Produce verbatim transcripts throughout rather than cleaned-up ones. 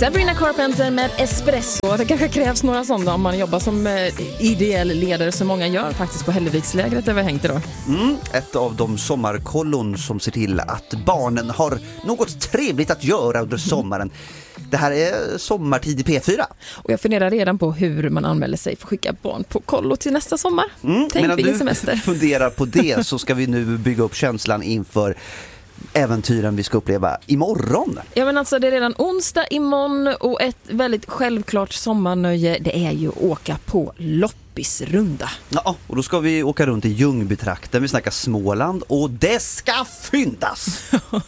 Sabrina Carpenter med Espresso. Det kanske krävs några sådana om man jobbar som ideell ledare, som många gör faktiskt på Hällevikslägret där vi hängt idag. Mm, ett av de sommarkollon som ser till att barnen har något trevligt att göra under sommaren. Det här är sommartid i P fyra. Och jag funderar redan på hur man anmäler sig för att skicka barn på kollo till nästa sommar. Mm, Tänk medan vilken du semester. funderar på det så ska vi nu bygga upp känslan inför äventyren vi ska uppleva imorgon. Ja, men alltså det är redan onsdag imorgon och ett väldigt självklart sommarnöje, det är ju att åka på loppisrunda. Ja, och då ska vi åka runt i Ljungbytrakten, vi snackar Småland och det ska fyndas!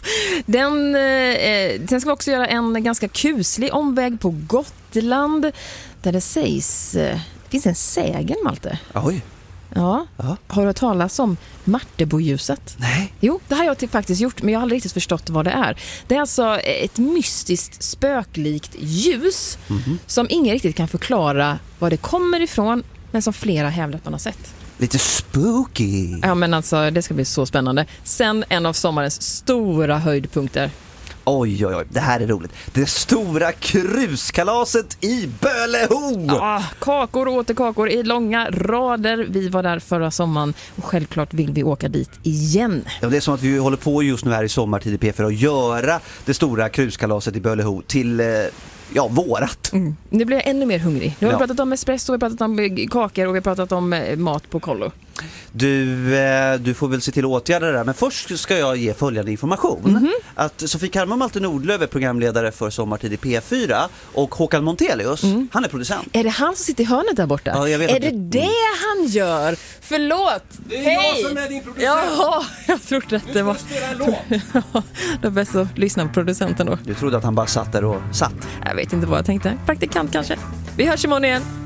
Den, eh, sen ska vi också göra en ganska kuslig omväg på Gotland där det sägs, eh, det finns en sägen, Malte. Oj. Ja. Ja. Har du hört talas om Marteboljuset? Nej. Jo, det har jag till faktiskt gjort, men jag har aldrig riktigt förstått vad det är. Det är alltså ett mystiskt, spöklikt ljus mm-hmm. som ingen riktigt kan förklara var det kommer ifrån, men som flera hävdar att man har sett. Lite spooky. Ja, men alltså det ska bli så spännande. Sen en av sommarens stora höjdpunkter. Oj, oj, oj, det här är roligt. Det stora kruskalaset i Böleho! Ja, kakor och åter kakor i långa rader. Vi var där förra sommaren och självklart vill vi åka dit igen. Ja, det är som att vi håller på just nu här i sommartid i P fyra att göra det stora kruskalaset i Böleho till... Eh, Ja, vårat. Mm. Nu blir jag ännu mer hungrig. Nu har ja. vi pratat om espresso, vi har pratat om kakor och vi har pratat om mat på kollo. Du, eh, du får väl se till att åtgärda det där. Men först ska jag ge följande information. Mm-hmm. Att Sofie Karma Malte Nordlöf är programledare för Sommartid i P fyra och Håkan Montelius, mm. han är producent. Är det han som sitter i hörnet där borta? Ja, jag vet är att det du... det han gör? Förlåt! Det är Hej! jag som är din producent. Jaha, jag trodde att det var... Ja, det är bäst att lyssna på producenten då. Du trodde att han bara satt där och satt. Jag vet inte vad jag tänkte. Praktikant kanske. Vi hörs imorgon igen.